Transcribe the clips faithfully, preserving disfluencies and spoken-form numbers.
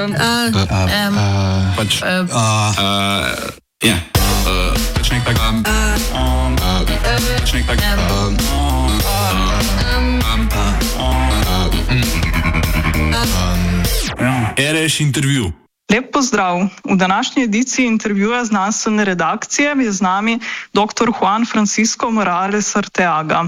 Uh, um, uh, pač, uh, uh, ja, uh, pač nek tak, um, um, uh, pač nek tak, um, um, um, um, R S intervju. Lep pozdrav. V današnji ediciji intervjuja znanstvene redakcije je z nami dr. Juan Francisco Morales Arteaga.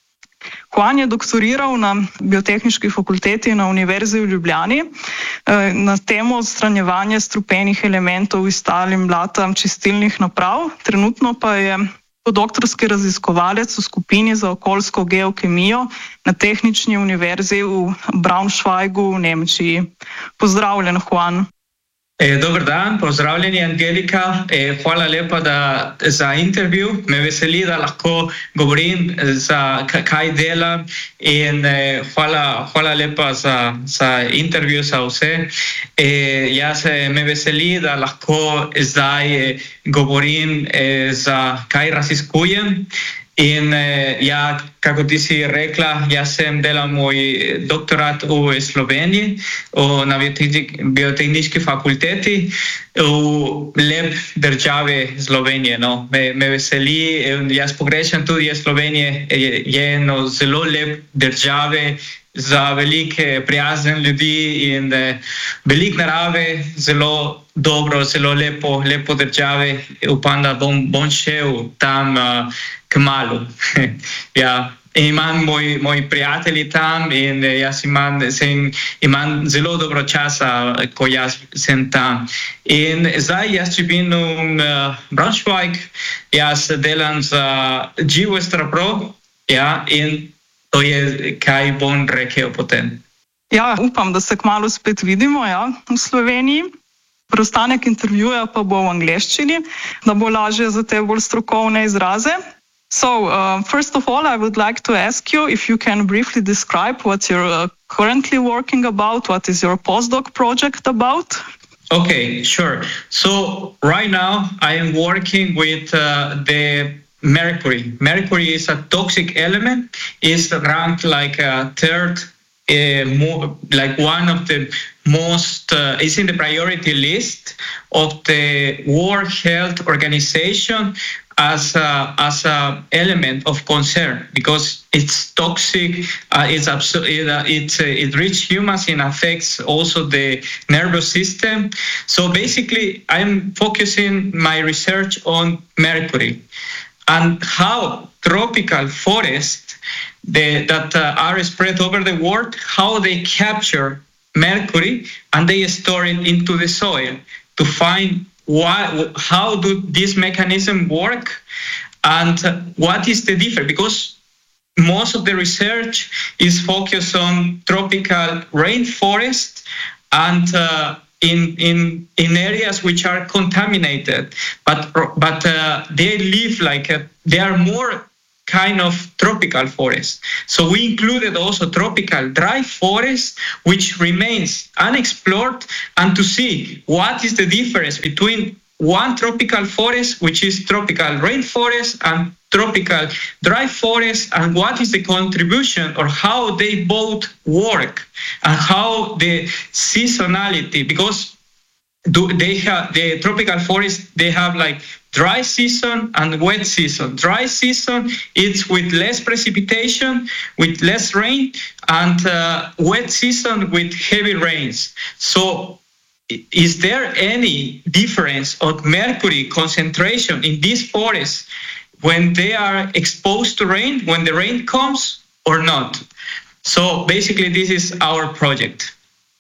Juan je doktoriral na Biotehniški fakulteti na Univerzi v Ljubljani na temo odstranjevanja strupenih elementov iz tal in blata čistilnih naprav. Trenutno pa je podoktorski raziskovalec v skupini za okoljsko geokemijo na Tehnični univerzi v Braunschweigu v Nemčiji. Pozdravljen, Juan. E, dober dan, pozdravljeni Angelika, e, hvala lepa da, za intervju. Me veseli, da lahko govorim, za kaj delam in e, hvala, hvala lepa za, za intervju, za vse. E, jaz me veseli, da lahko zdaj govorim, e, za kaj raziskujem. In ja, kako ti si rekla, jaz sem delal moj doktorat v Sloveniji na Biotehniški fakulteti v lep državi Slovenije. No. Me, me veseli, jaz pogrešam tudi Slovenije, je, je eno zelo lep države za velike prijazne ljudi in eh, veliko narave, zelo dobro, zelo lepo, lepo države. Upam, da bom, bom šel tam uh, kmalu. Ja. Imam moj, moji prijatelji tam in jaz imam, sem, imam zelo dobro časa, ko jaz sem tam. In zdaj jaz živim v uh, Braunschweig, jaz delam za GeoStrapro, ja, in to je, kaj bom rekel potem. Ja, upam, da se kmalu spet vidimo, ja, v Sloveniji. Preostanek intervjuja pa bo v angleščini, da bo lažje za te bolj strokovne izraze. So, uh, first of all, I would like to ask you if you can briefly describe what you're uh, currently working about, what is your postdoc project about? Okay, sure. So, right now I am working with uh, the mercury. Mercury is a toxic element. It's ranked like a third, uh, more, like one of the most, uh, it's in the priority list of the World Health Organization as a, as a element of concern because it's toxic, uh, it's abso- it, uh, it, uh, it reaches humans and affects also the nervous system. So basically, I'm focusing my research on mercury and how tropical forests they, that uh, are spread over the world, how they capture mercury and they store it into the soil to find why, how do this mechanism work and uh, what is the difference? Because most of the research is focused on tropical rainforest and uh, in in in areas which are contaminated, but but uh, they live like a, they are more kind of tropical forests. So we included also tropical dry forest, which remains unexplored, and to see what is the difference between one tropical forest, which is tropical rainforest, and tropical dry forest, and what is the contribution or how they both work and how the seasonality, because do they have the tropical forest, they have like dry season and wet season. Dry season, it's with less precipitation, with less rain, and uh, wet season with heavy rains. So is there any difference of mercury concentration in these forests when they are exposed to rain, when the rain comes or not? So basically this is our project.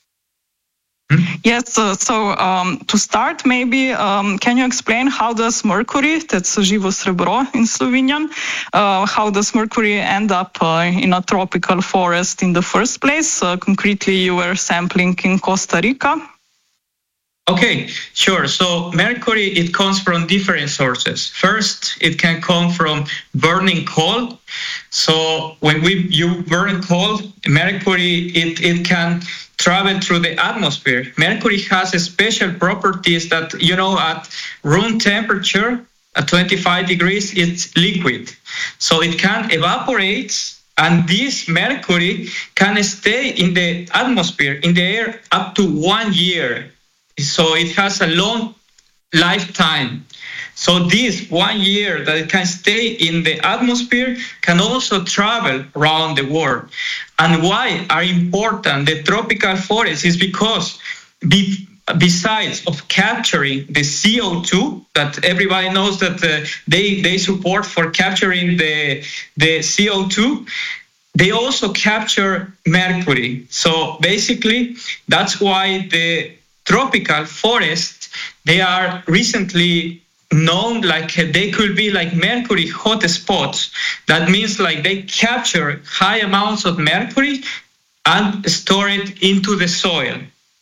Yes, uh, so um, to start, maybe um, can you explain how does mercury, that's živo srebro in Slovenian, uh, how does mercury end up uh, in a tropical forest in the first place? Uh, concretely, you were sampling in Costa Rica. Okay, sure. So mercury, it comes from different sources. First, it can come from burning coal. So when we you burn coal, mercury, it, it can travel through the atmosphere. Mercury has special properties that, you know, at room temperature, at twenty-five degrees, it's liquid. So it can evaporate And this mercury can stay in the atmosphere, in the air, up to one year. So it has a long lifetime. So this one year that it can stay in the atmosphere can also travel around the world. And why are important the tropical forests is because be, besides of capturing the C O two that everybody knows that uh, they, they support for capturing the, the C O two, they also capture mercury. So basically, that's why the tropical forests, they are recently known like they could be like mercury hotspots. That means like they capture high amounts of mercury and store it into the soil.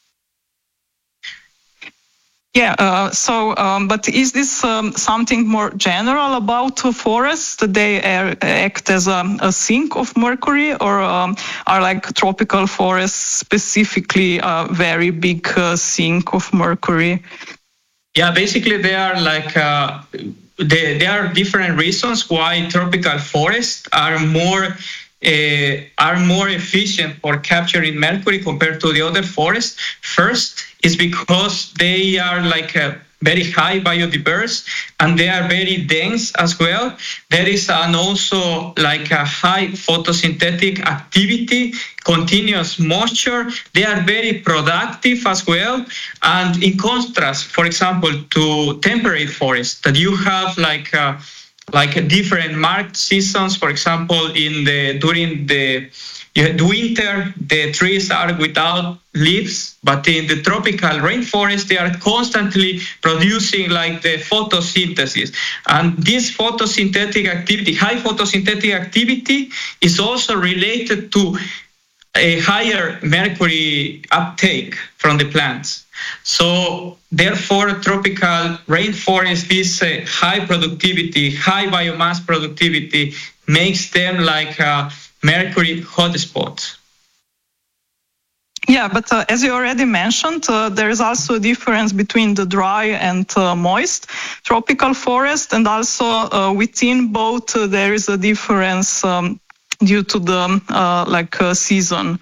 Yeah, uh, so, um, but is this um, something more general about uh, forests, that they are, act as a, a sink of mercury, or um, are like tropical forests specifically a very big uh, sink of mercury? Yeah, basically they are like, uh, they, there are different reasons why tropical forests are more Uh, are more efficient for capturing mercury compared to the other forests. First is because they are like a very high biodiverse and they are very dense as well. There is an also like a high photosynthetic activity, continuous moisture. They are very productive as well. And in contrast, for example, to temperate forests that you have like uh, like different marked seasons. For example, in the during the, the winter, the trees are without leaves, but in the tropical rainforest, they are constantly producing like the photosynthesis. And this photosynthetic activity, high photosynthetic activity, is also related to a higher mercury uptake from the plants. So therefore, tropical rainforest, this uh, high productivity, high biomass productivity makes them like uh, mercury hotspots. Yeah, but uh, as you already mentioned, uh, there is also a difference between the dry and uh, moist tropical forest, and also uh, within both uh, there is a difference um, due to the uh, like uh, season.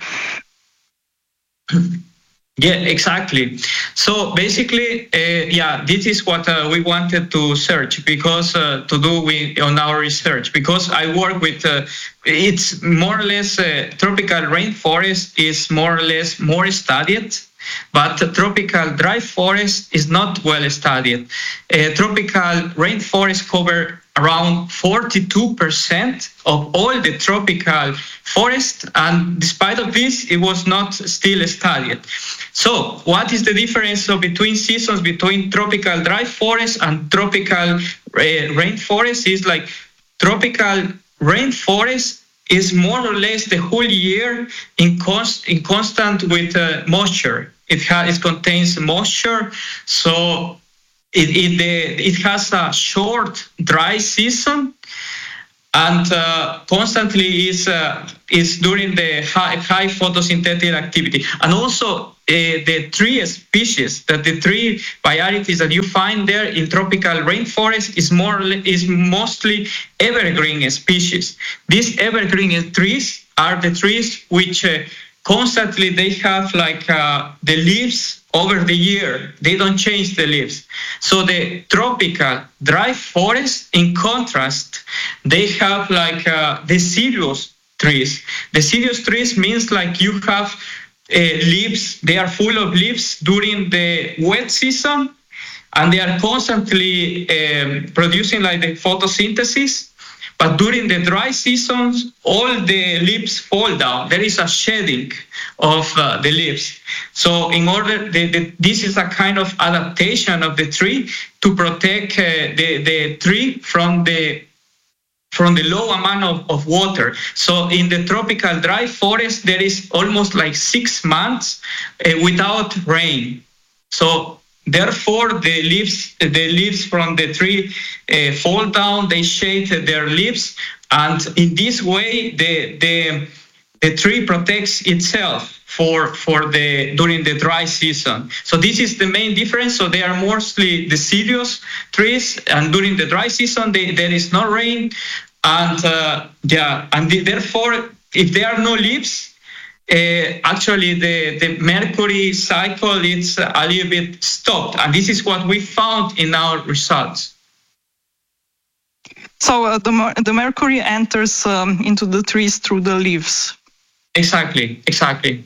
Yeah, exactly. So basically, uh, yeah, this is what uh, we wanted to search because uh, to do with, on our research, because I work with, uh, it's more or less, uh, tropical rainforest is more or less more studied, but uh, tropical dry forest is not well studied. Uh, tropical rainforest cover around forty-two percent of all the tropical forest, and despite of this, it was not still studied. So what is the difference of between seasons between tropical dry forest and tropical uh, rainforest? Is like tropical rainforest is more or less the whole year in, const, in constant with uh, moisture. It, has, it contains moisture, so It, it, it has a short dry season, and uh, constantly is uh, is during the high, high photosynthetic activity. And also uh, the tree species, that the tree varieties that you find there in tropical rainforest is more is mostly evergreen species. These evergreen trees are the trees which uh, constantly they have like uh, the leaves over the year. They don't change the leaves. So the tropical dry forest, in contrast, they have like uh, deciduous trees. Deciduous trees means like you have uh, leaves, they are full of leaves during the wet season, and they are constantly um, producing like the photosynthesis. But during the dry seasons, all the leaves fall down. There is a shedding of uh, the leaves. So in order, the, the, this is a kind of adaptation of the tree to protect uh, the, the tree from the from the low amount of, of water. So in the tropical dry forest, there is almost like six months uh, without rain. So therefore, the leaves, the leaves from the tree uh, fall down. They shade their leaves, and in this way, the the the tree protects itself for for the during the dry season. So this is the main difference. So they are mostly deciduous trees, and during the dry season, they, there is no rain, And uh, yeah, and the, therefore, if there are no leaves, uh, actually the, the mercury cycle is a little bit stopped. And this is what we found in our results. So uh, the, the mercury enters um, into the trees through the leaves. Exactly, exactly.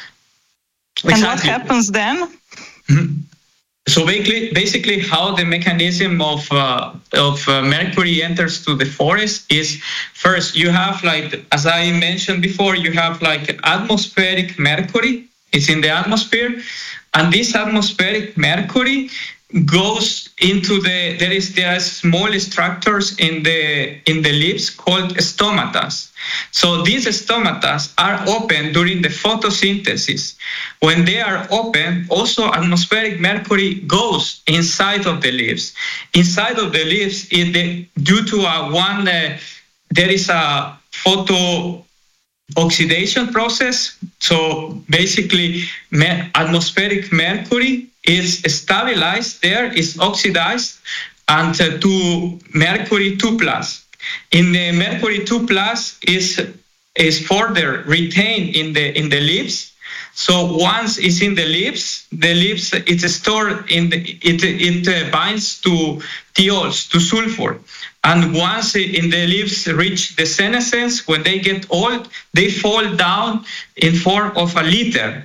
And exactly. what happens then? Mm-hmm. So basically, basically, how the mechanism of uh, of uh, mercury enters to the forest is, first you have, like, as I mentioned before, you have like atmospheric mercury. It's in the atmosphere, and this atmospheric mercury goes into the there is there are small structures in the in the leaves called stomatas. So these stomatas are open during the photosynthesis. When they are open, also atmospheric mercury goes inside of the leaves. Inside of the leaves, it, the, due to a one uh, there is a photo oxidation process. So basically, me- atmospheric mercury is stabilized there, is oxidized, and uh, to mercury two plus. In the mercury two plus is is further retained in the in the leaves. So once it's in the leaves, the leaves it's stored in the it it uh, binds to thiols, to sulfur. And once in the leaves reach the senescence, when they get old, they fall down in form of a litter.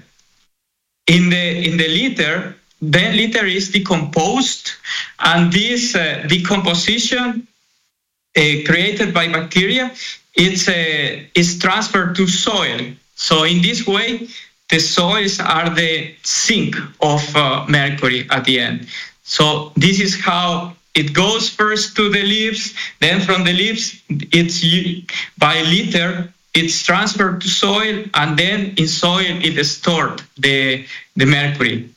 In the in the litter, then litter is decomposed, and this uh, decomposition uh, created by bacteria, it's uh, is transferred to soil. So in this way, the soils are the sink of uh, mercury at the end. So this is how it goes first to the leaves, then from the leaves, it's by litter, it's transferred to soil, and then in soil it is stored, the, the mercury.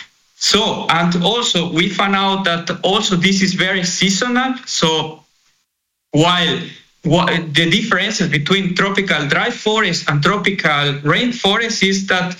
So, and also we found out that also this is very seasonal. So while what, the differences between tropical dry forest and tropical rainforest is that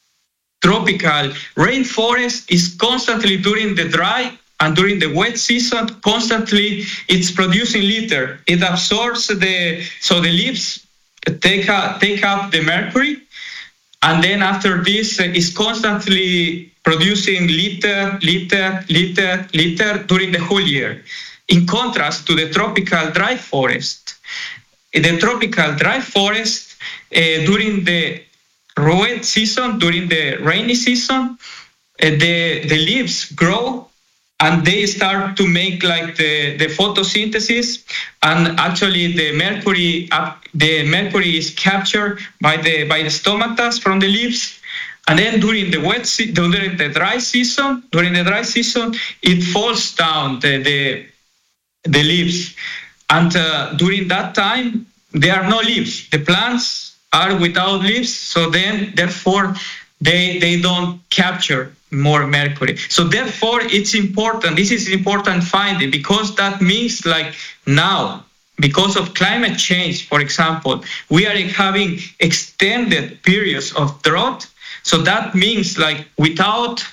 tropical rainforest is constantly during the dry and during the wet season, constantly it's producing litter. It absorbs the, so the leaves take, a, take up the mercury, and then after this uh, is constantly producing litter, litter, litter, litter during the whole year. In contrast to the tropical dry forest, the tropical dry forest uh, during the wet season, during the rainy season, uh, the, the leaves grow and they start to make like the, the photosynthesis, and actually the mercury uh, the mercury is captured by the by the stomatas from the leaves. And then during the wet se- during the dry season, during the dry season, it falls down the the, the leaves, and uh, during that time there are no leaves. The plants are without leaves, so then therefore they they don't capture more mercury. So therefore it's important, this is important finding, because that means like now, because of climate change, for example, we are having extended periods of drought. So that means like without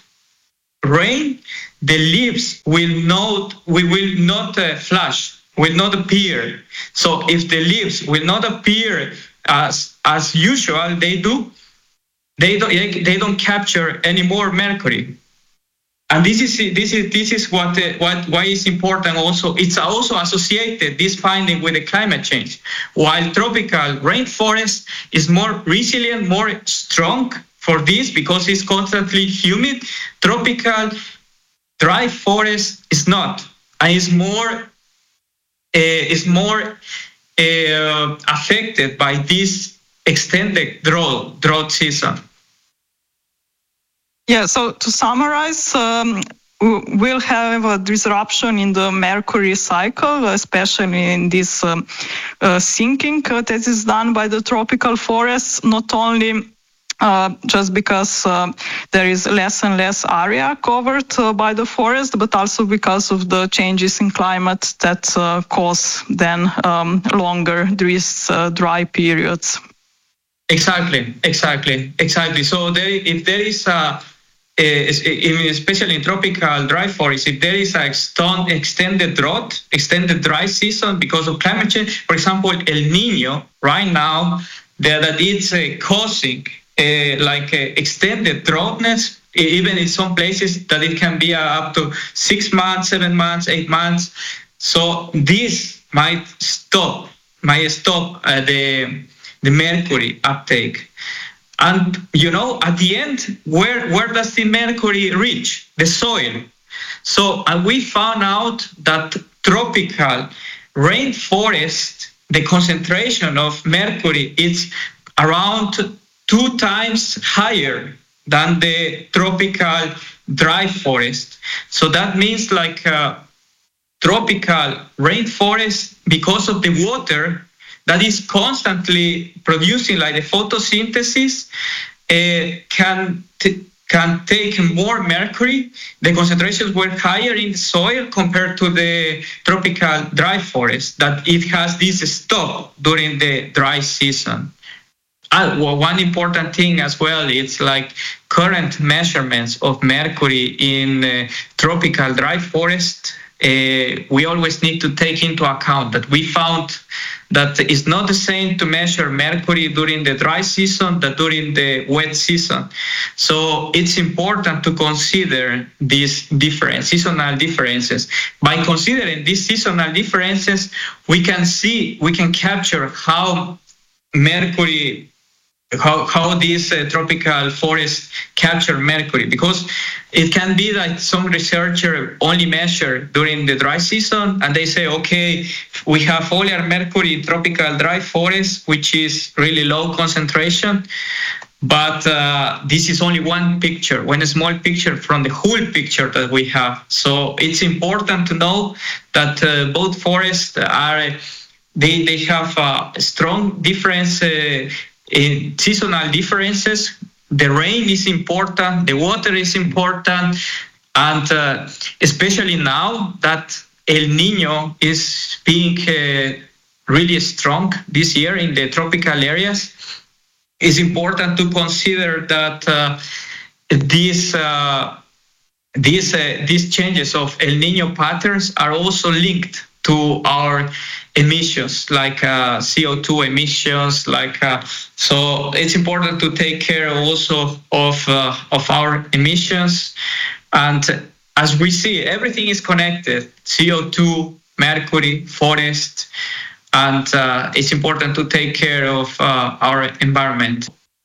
rain, the leaves will not, we will not uh, flush, will not appear. So if the leaves will not appear as as usual they do, They don't, they don't capture any more mercury, and this is this is this is what what why it's important. Also, it's also associated, this finding, with the climate change. While tropical rainforest is more resilient, more strong for this because it's constantly humid, tropical dry forest is not, and is more uh, is more uh, affected by this extended drought drought season. Yeah, so to summarize, um, we'll have a disruption in the mercury cycle, especially in this um, uh, sinking uh, that is done by the tropical forests, not only uh, just because uh, there is less and less area covered uh, by the forest, but also because of the changes in climate that uh, cause then um, longer these uh, dry periods. Exactly, exactly, exactly. So there, if there is a especially in tropical dry forests, if there is a extended drought, extended dry season because of climate change, for example, El Nino right now, that it's uh, causing uh, like uh, extended droughtness, even in some places that it can be uh, up to six months, seven months, eight months. So this might stop, might stop uh, the the mercury uptake. And, you know, at the end, where, where does the mercury reach? The soil. So uh, we found out that tropical rainforest, the concentration of mercury is around two times higher than the tropical dry forest. So that means like uh, tropical rainforest, because of the water that is constantly producing like the photosynthesis, uh, can t- can take more mercury. The concentrations were higher in the soil compared to the tropical dry forest, that it has this stop during the dry season. Uh, well, one important thing as well, it's like current measurements of mercury in uh, tropical dry forest. Uh, we always need to take into account that we found that it's not the same to measure mercury during the dry season than during the wet season. So it's important to consider these different seasonal differences. By considering these seasonal differences, we can see, we can capture how mercury How, how these uh, tropical forests capture mercury, because it can be that some researcher only measure during the dry season and they say, okay, we have foliar mercury in tropical dry forest, which is really low concentration, but uh, this is only one picture, one small picture from the whole picture that we have. So it's important to know that uh, both forests are, they, they have a strong difference uh, in seasonal differences. The rain is important, the water is important, and uh, especially now that El Nino is being uh, really strong this year in the tropical areas, it's important to consider that uh, these uh, these uh, these changes of El Nino patterns are also linked to our emissions, like uh, C O two emissions, like uh, so it's important to take care also of uh, of our emissions. And as we see, everything is connected: C O two, mercury, forest, and uh, it's important to take care of uh, our environment.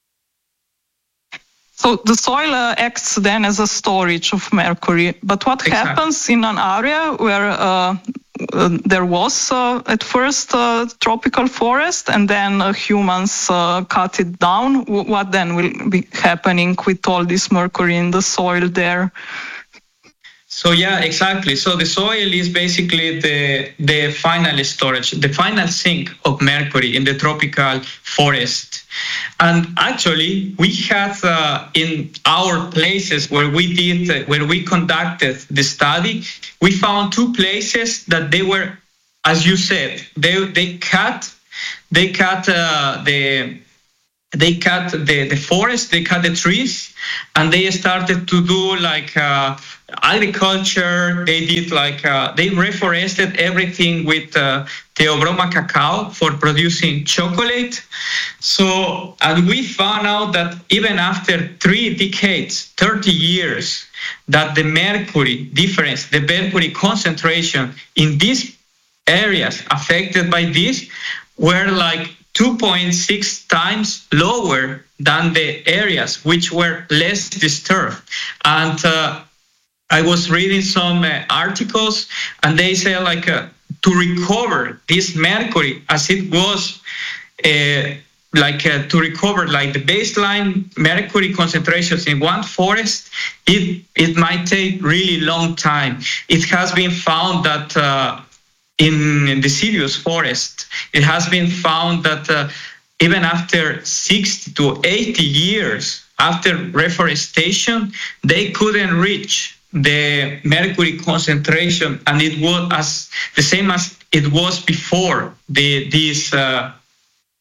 So the soil uh, acts then as a storage of mercury. But what exactly. happens in an area where uh, uh, there was uh, at first uh, tropical forest and then uh, humans uh, cut it down? W- what then will be happening with all this mercury in the soil there? So yeah, exactly. So the soil is basically the the final storage, the final sink of mercury in the tropical forest. And actually, we had uh, in our places where we did, uh, where we conducted the study, we found two places that they were, as you said, they they cut, they cut uh, the. They cut the, the forest, they cut the trees, and they started to do like uh, agriculture. They did like, uh, they reforested everything with uh, Theobroma cacao for producing chocolate. So, and we found out that even after three decades, thirty years, that the mercury difference, the mercury concentration in these areas affected by this were like two point six times lower than the areas which were less disturbed. And uh, I was reading some uh, articles, and they say like uh, to recover this mercury as it was, uh, like uh, to recover like the baseline mercury concentrations in one forest, it it might take really long time. It has been found that uh, in deciduous forest, it has been found that uh, even after sixty to eighty years after reforestation, they couldn't reach the mercury concentration, and it was as the same as it was before the this uh,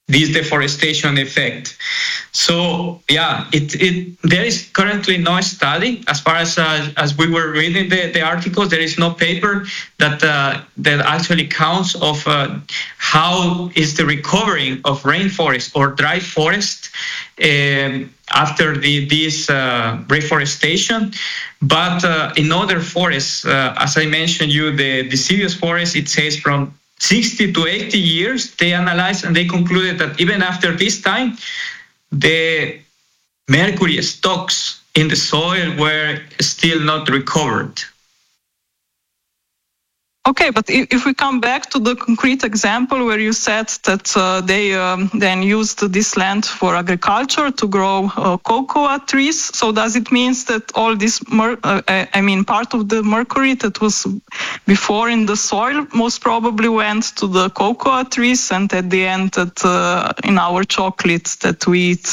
this deforestation effect. So yeah, it, it there is currently no study as far as uh, as we were reading the, the articles. There is no paper that uh, that actually counts of uh, how is the recovering of rainforest or dry forest um, after the this uh, reforestation. But uh, in other forests, uh, as I mentioned you, the deciduous forest, it says from sixty to eighty years, they analyzed and they concluded that even after this time, the mercury stocks in the soil were still not recovered. Okay, but if we come back to the concrete example where you said that uh, they um, then used this land for agriculture to grow uh, cocoa trees, so does it mean that all this, mer- uh, I mean, part of the mercury that was before in the soil most probably went to the cocoa trees, and at the end that uh, in our chocolates that we eat?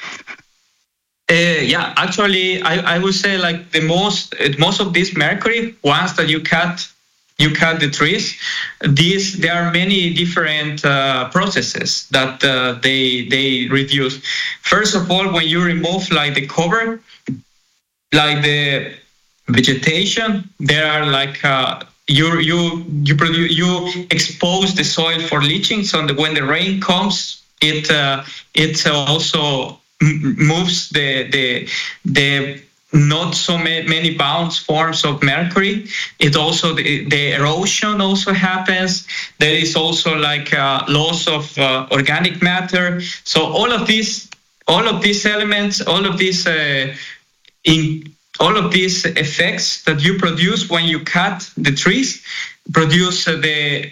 Uh, yeah, actually, I, I would say like the most most of this mercury, once that you cut you cut the trees, these there are many different uh, processes that uh, they they reduce. First of all, when you remove like the cover, like the vegetation, there are like uh, you you you produce you expose the soil for leaching. So when the rain comes, it uh, it also moves the the the not so many bounce forms of mercury. It also the, the erosion also happens. There is also like a loss of uh, organic matter. So all of these all of these elements, all of these uh, in all of these effects that you produce when you cut the trees produce uh, the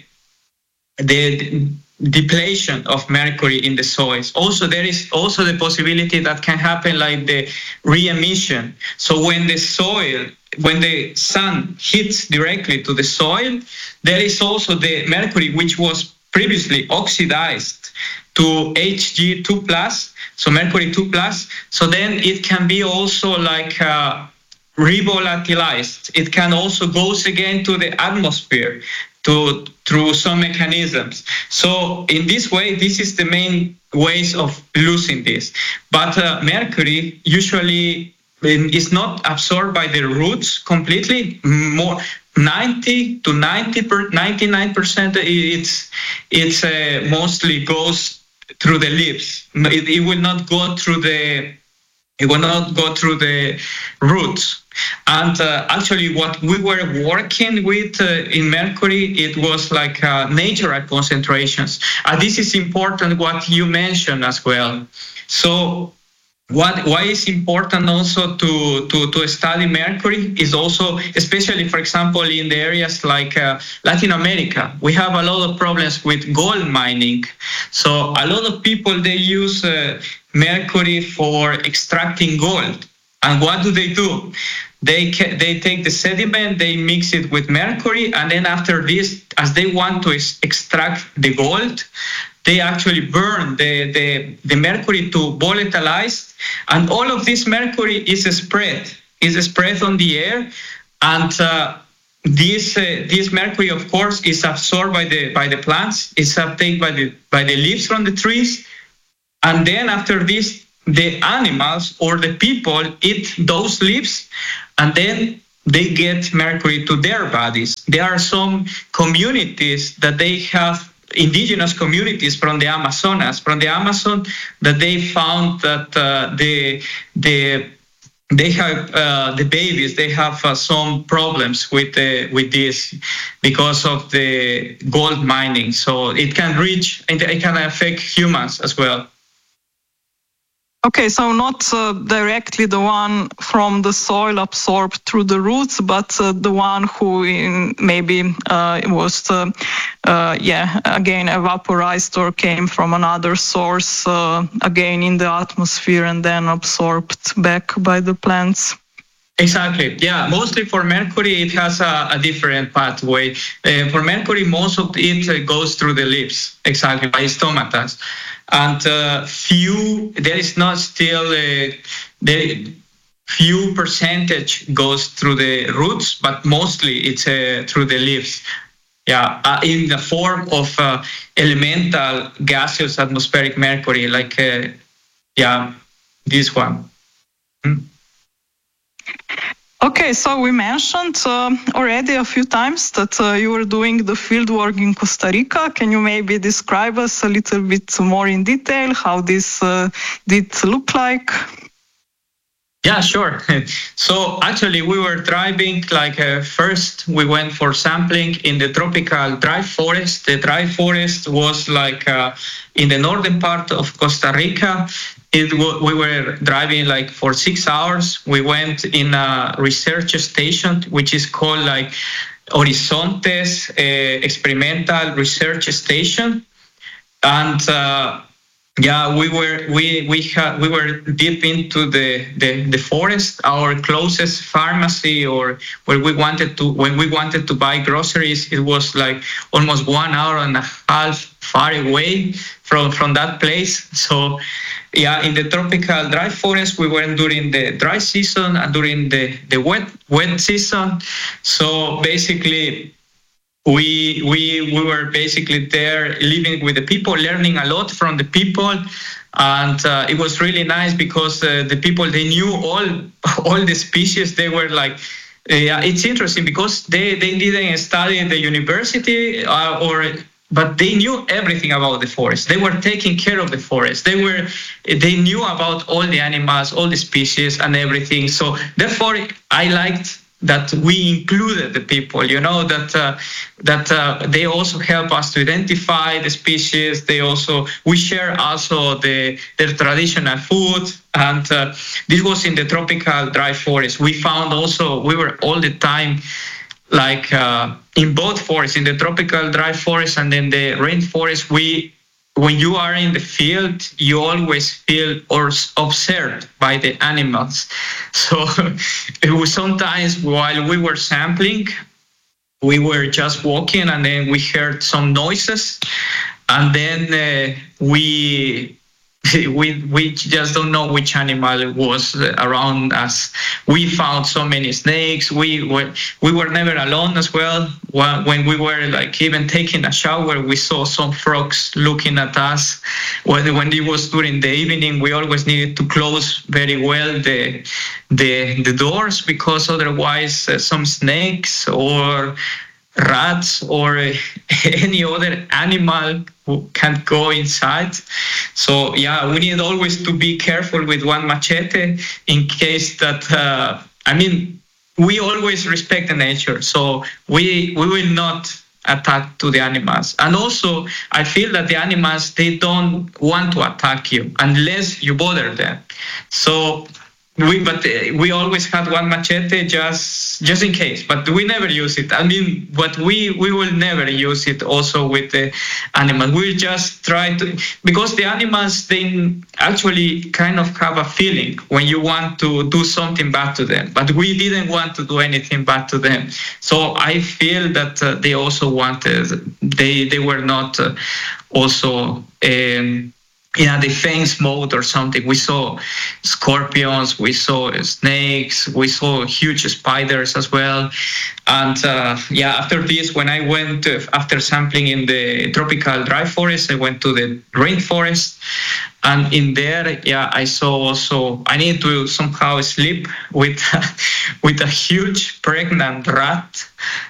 the depletion of mercury in the soils. Also, there is also the possibility that can happen like the re-emission. So when the soil, when the sun hits directly to the soil, there is also the mercury which was previously oxidized to H G two plus, so mercury two plus. So then it can be also like uh, revolatilized. It can also goes again to the atmosphere to through some mechanisms. So in this way, this is the main ways of losing this. But uh, mercury usually is not absorbed by the roots completely. More ninety to ninety per, ninety-nine percent it's it's uh, mostly goes through the leaves. It, it will not go through the it will not go through the roots. And uh, actually what we were working with uh, in mercury, it was like uh, natural concentrations. And this is important what you mentioned as well. So what why is important also to, to, to study mercury is also, especially for example in the areas like uh, Latin America, we have a lot of problems with gold mining. So a lot of people, they use uh, mercury for extracting gold. And what do they do? They ca- they take the sediment, they mix it with mercury, and then after this, as they want to ex- extract the gold, they actually burn the, the, the mercury to volatilize, and all of this mercury is spread, is spread on the air, and uh, this uh, this mercury, of course, is absorbed by the by the plants, it's uptaken by the by the leaves from the trees, and then after this, the animals or the people eat those leaves, and then they get mercury to their bodies. There are some communities that they have, indigenous communities from the Amazonas, from the Amazon, that they found that uh, the the they have uh, the babies, they have uh, some problems with uh, with this because of the gold mining. So it can reach, it can affect humans as well. Okay, so not uh, directly the one from the soil absorbed through the roots, but uh, the one who in maybe uh, was, uh, uh, yeah, again evaporized or came from another source, uh, again in the atmosphere and then absorbed back by the plants. Exactly. Yeah. Mostly for mercury, it has a, a different pathway. Uh, for mercury, most of it uh, goes through the leaves, exactly, by stomatas. And uh, few, there is not still uh, the few percentage goes through the roots, but mostly it's uh, through the leaves. yeah, uh, in the form of uh, elemental gaseous atmospheric mercury, like uh, yeah, this one. Mm. Okay, so we mentioned uh, already a few times that uh, you were doing the field work in Costa Rica. Can you maybe describe us a little bit more in detail how this uh, did look like? Yeah, sure. So actually we were driving, like uh, first we went for sampling in the tropical dry forest. The dry forest was like uh, in the northern part of Costa Rica. It w- we were driving like for six hours. We went in a research station, which is called like Horizontes uh, Experimental Research Station. And uh, yeah, we were we we had we were deep into the, the the forest. Our closest pharmacy, or where we wanted to when we wanted to buy groceries, it was like almost one hour and a half far away from from that place. So yeah, in the tropical dry forest, we went during the dry season and during the the wet wet season. So basically, we we we were basically there living with the people, learning a lot from the people, and uh, it was really nice because uh, the people, they knew all all the species. They were like, yeah, it's interesting because they they didn't study at the university uh, or but they knew everything about the forest. They were taking care of the forest. They were they knew about all the animals, all the species and everything. So therefore I liked that we included the people, you know, that uh, that uh, they also help us to identify the species. They also, we share also the their traditional food. And uh, this was in the tropical dry forest. We found also, we were all the time like uh, in both forests, in the tropical dry forest and then the rainforest, we when you are in the field, you always feel or observed by the animals. So it was sometimes while we were sampling, we were just walking and then we heard some noises, and then uh, we we we just don't know which animal was around us. We found so many snakes. We were we were never alone as well. When we were like even taking a shower, we saw some frogs looking at us. When when it was during the evening, we always needed to close very well the the the doors, because otherwise uh, some snakes or rats or any other animal who can't go inside. So yeah, we need always to be careful with one machete in case that, uh, I mean, we always respect the nature. So we we will not attack to the animals. And also, I feel that the animals, they don't want to attack you unless you bother them. So We but we always had one machete just just in case, but we never use it. I mean, but we we will never use it also with the animals. We just try to, because the animals, they actually kind of have a feeling when you want to do something bad to them, but we didn't want to do anything bad to them. So I feel that uh, they also wanted, they they were not uh, also um, in a defense mode or something. We saw scorpions, we saw snakes, we saw huge spiders as well. And uh, yeah, after this, when I went, to, after sampling in the tropical dry forest, I went to the rainforest. And in there, yeah, I saw also, I need to somehow sleep with with a huge pregnant rat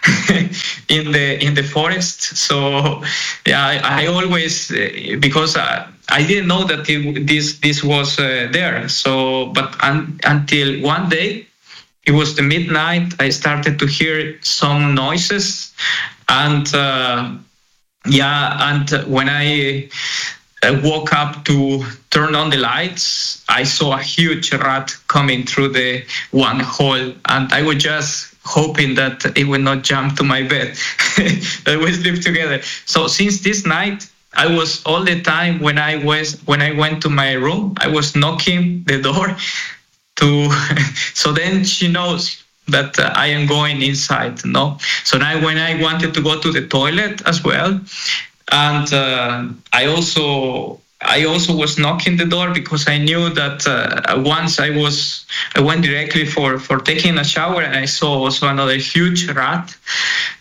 in the in the forest. So yeah, I, I always, because I, I didn't know that it, this this was uh, there. So, but un, until one day, it was the midnight, I started to hear some noises, and uh, yeah, and when I I woke up to turn on the lights, I saw a huge rat coming through the one hole, and I was just hoping that it would not jump to my bed, that we sleep together. So since this night, I was all the time when I was when I went to my room, I was knocking the door to, so then she knows that uh, I am going inside. No, so now when I wanted to go to the toilet as well. And uh, I also I also was knocking the door, because I knew that uh, once I was I went directly for, for taking a shower, and I saw also another huge rat.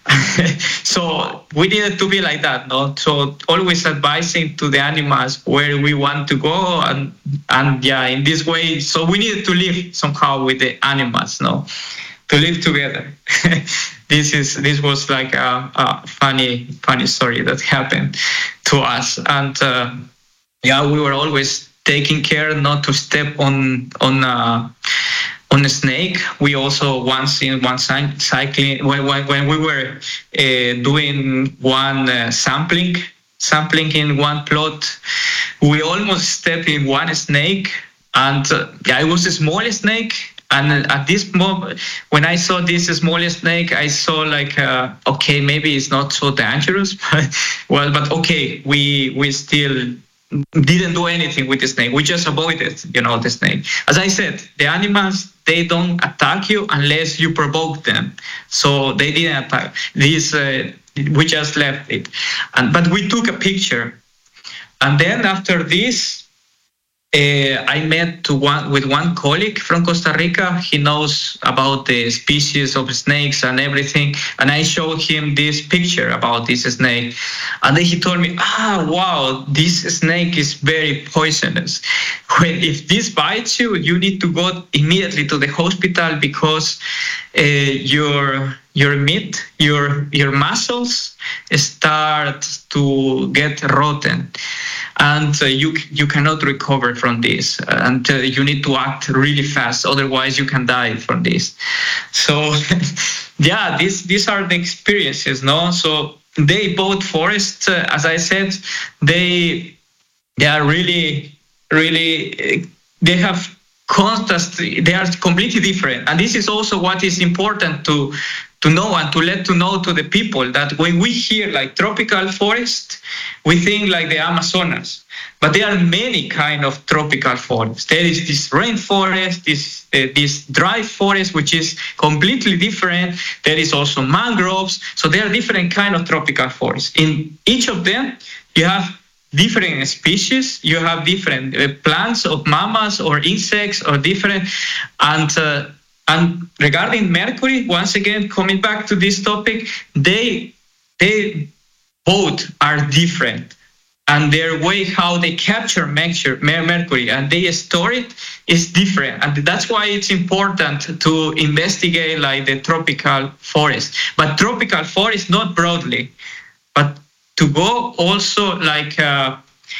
So we needed to be like that, no? So always advising to the animals where we want to go, and and yeah, in this way. So we needed to live somehow with the animals, no, to live together. This is this was like a, a funny funny story that happened to us, and uh, yeah, we were always taking care not to step on on. Uh, on a snake. We also once in one cycling when when, when we were uh, doing one uh, sampling sampling in one plot, we almost stepped in one snake, and uh, yeah, it was a small snake. And at this moment, when I saw this small snake, I saw like, uh, okay, maybe it's not so dangerous, but well, but okay, we we still didn't do anything with the snake. We just avoided, you know, the snake. As I said, the animals, they don't attack you unless you provoke them. So they didn't attack. This uh, we just left it, and but we took a picture, and then after this. Uh, I met to one with one colleague from Costa Rica. He knows about the species of snakes and everything. And I showed him this picture about this snake. And then he told me, ah, wow, this snake is very poisonous. When, if this bites you, you need to go immediately to the hospital because uh, your your meat, your your muscles start to get rotten. And uh, you you cannot recover from this, and uh, you need to act really fast. Otherwise, you can die from this. So, yeah, these these are the experiences, no. So they both forests, uh, as I said, they they are really really uh, they have contrast. They are completely different, and this is also what is important to. to know and to let to know to the people that when we hear like tropical forest, we think like the Amazonas, but there are many kind of tropical forests. There is this rainforest, this uh, this dry forest, which is completely different. There is also mangroves. So there are different kind of tropical forests. In each of them, you have different species. You have different uh, plants or mammals or insects or different, and uh, And regarding mercury, once again, coming back to this topic, they they both are different, and their way how they capture mercury and they store it is different, and that's why it's important to investigate like the tropical forest, but tropical forest not broadly, but to go also like. Uh,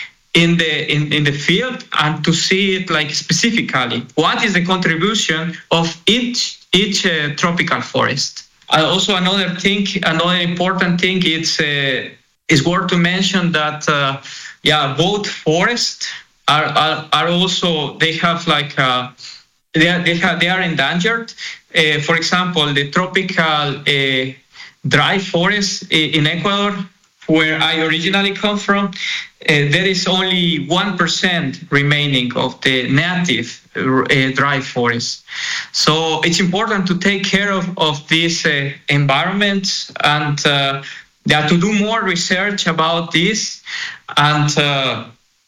in the in, in the field and to see it like specifically what is the contribution of each each uh, tropical forest. Uh, also another thing, another important thing, it's uh, is worth to mention that uh, yeah, both forests are, are are also they have like uh, they are they have they are endangered. Uh, for example, the tropical uh, dry forest in Ecuador, where I originally come from, uh, there is only one percent remaining of the native uh, dry forest. So it's important to take care of, of these uh, environments and uh, yeah, to do more research about this. And uh,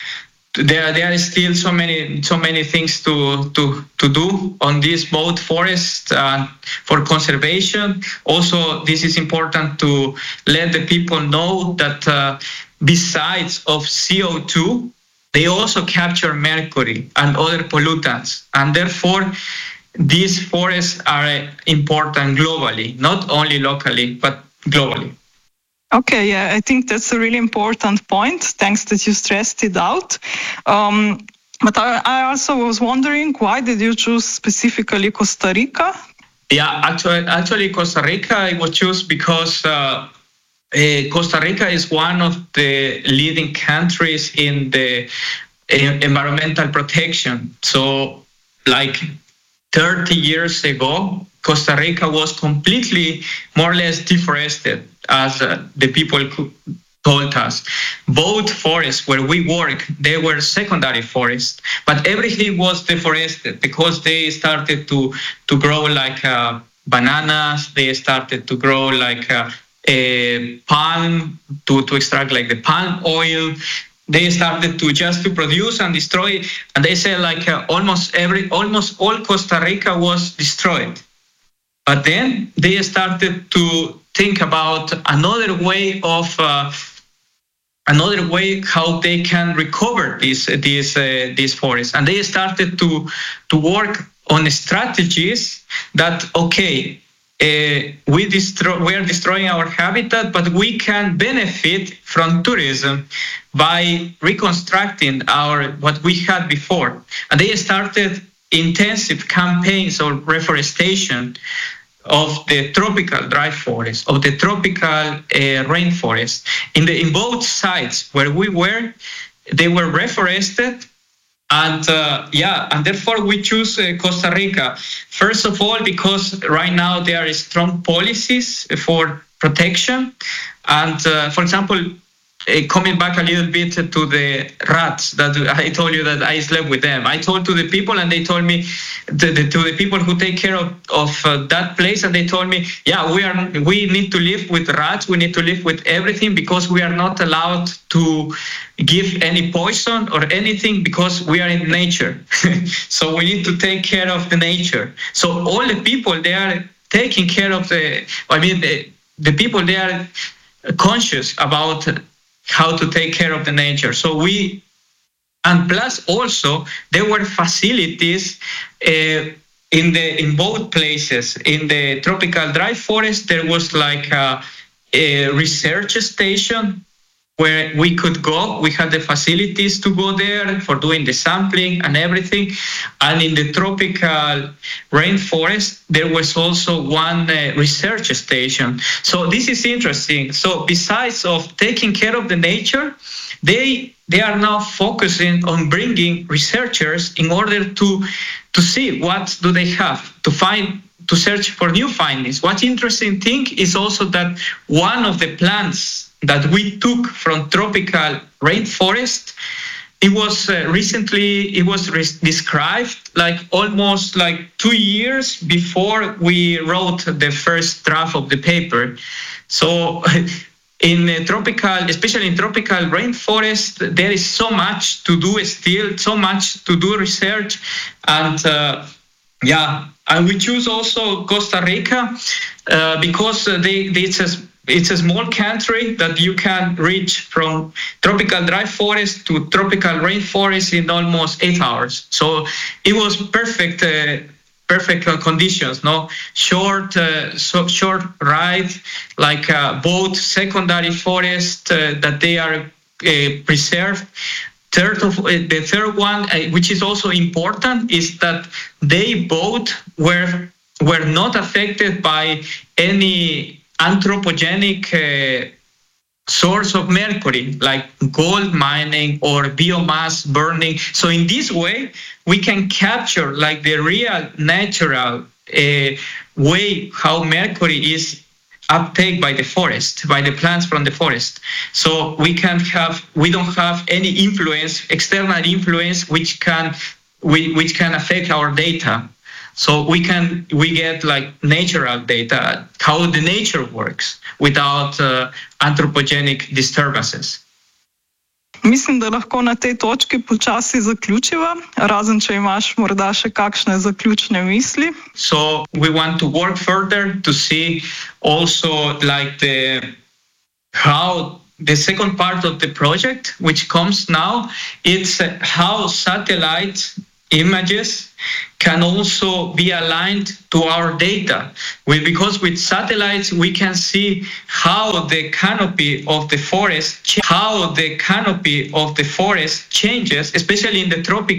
there, there are still so many so many things to, to, to do on these both forests uh, for conservation. Also, this is important to let the people know that uh, besides of C O two, they also capture mercury and other pollutants. And therefore, these forests are important globally, not only locally, but globally. Okay, yeah, I think that's a really important point. Thanks that you stressed it out. Um, but I, I also was wondering, why did you choose specifically Costa Rica? Yeah, actually, actually Costa Rica I was chosen because uh, uh, Costa Rica is one of the leading countries in the uh, environmental protection. So, like thirty years ago, Costa Rica was completely, more or less, deforested, as uh, the people told us. Both forests where we work, they were secondary forests, but everything was deforested because they started to, to grow like uh, bananas, they started to grow like uh, a palm, to, to extract like the palm oil. They started to just to produce and destroy, and they said like uh, almost every, almost all Costa Rica was destroyed. But then they started to think about another way of uh, another way how they can recover these these uh, these forests, and they started to to work on strategies that okay. Uh, we destroy, we are destroying our habitat, but we can benefit from tourism by reconstructing our what we had before. And they started intensive campaigns of reforestation of the tropical dry forest, of the tropical uh, rainforest. In the in both sites where we were, they were reforested. And uh, yeah, and therefore we choose uh, Costa Rica. First of all, because right now there are strong policies for protection. And uh, for example, uh, coming back a little bit to the rats that I told you that I slept with them. I told to the people and they told me, to the, to the people who take care of, of uh, that place, and they told me, yeah, we are we need to live with rats, we need to live with everything because we are not allowed to give any poison or anything because we are in nature. So we need to take care of the nature. So all the people, they are taking care of the, I mean, the, the people, they are conscious about how to take care of the nature. So we, and plus also there were facilities uh, in the in both places. In the tropical dry forest, there was like a, a research station where we could go. We had the facilities to go there for doing the sampling and everything. And in the tropical rainforest, there was also one uh, research station. So this is interesting. So besides of taking care of the nature, they they are now focusing on bringing researchers in order to to see what do they have, to find, to search for new findings. What's interesting thing is also that one of the plants that we took from tropical rainforest, it was uh, recently, it was re- described like almost like two years before we wrote the first draft of the paper. So in uh, tropical, especially in tropical rainforest, there is so much to do still, so much to do research. And uh, yeah, and we choose also Costa Rica uh, because they, they it's a It's a small country that you can reach from tropical dry forest to tropical rainforest in almost eight hours. So it was perfect, uh, perfect uh, conditions. No short, uh, so short ride, like uh, both secondary forest uh, that they are uh, preserved. Third of uh, the third one, uh, which is also important, is that they both were were not affected by any anthropogenic uh, source of mercury, like gold mining or biomass burning. So in this way, we can capture like the real natural uh, way how mercury is uptake by the forest, by the plants from the forest. So we can have, we don't have any influence, external influence, which can, which can affect our data. So we can we get like natural data, how the nature works without uh, anthropogenic disturbances. Mislim, da lahko na tej točki počasi zaključiva, razen če imaš morda še kakšne zaključne misli. So we want to work further to see also like the how the second part of the project, which comes now, it's uh, how satellite images can also be aligned to our data. We, because with satellites, we can see how the canopy of the forest, how the canopy of the forest changes, especially in the tropical